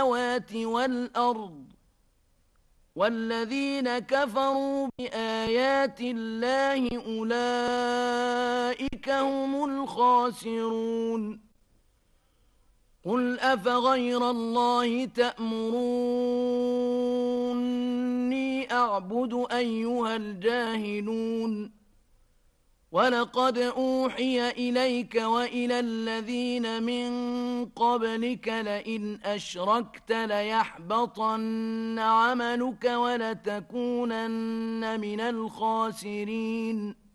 السماوات والأرض والذين كفروا بآيات الله أولئك هم الخاسرون قل أفغير الله تأمروني أعبد أيها الجاهلون ولقد أوحي إليك وإلى الذين من قبلك لئن أشركت ليحبطن عملك ولتكونن من الخاسرين